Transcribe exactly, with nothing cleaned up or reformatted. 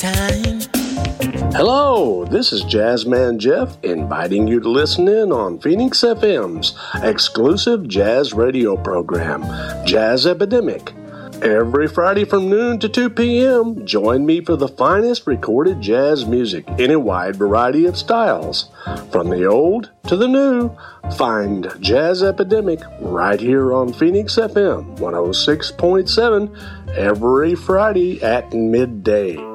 time. Hello, this is Jazzman Jeff inviting you to listen in on Phoenix F M's exclusive jazz radio program, Jazz Epidemic. Every Friday from noon to two p.m., join me for the finest recorded jazz music in a wide variety of styles. From the old to the new, find Jazz Epidemic right here on Phoenix F M one oh six point seven every Friday at midday.